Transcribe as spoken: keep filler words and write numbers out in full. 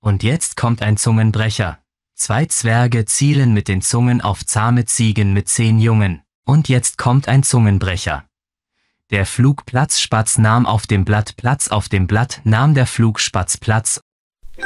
Und jetzt kommt ein Zungenbrecher. Zwei Zwerge zielen mit den Zungen auf zahme Ziegen mit zehn Jungen. Und jetzt kommt ein Zungenbrecher. Der Flugplatzspatz nahm auf dem Blatt Platz, auf dem Blatt nahm der Flugspatz Platz